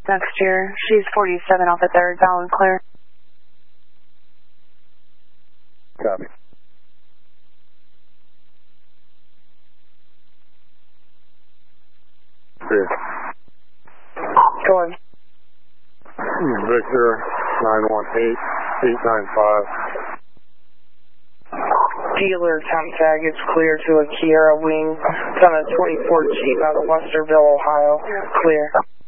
Next year, she's 47 off the 3rd, valid clear. Copy. Clear. Go on. Victor 918-895. Dealer temp tag is clear to a Kiera wing. It's on a 24 Jeep out of Westerville, Ohio. Clear.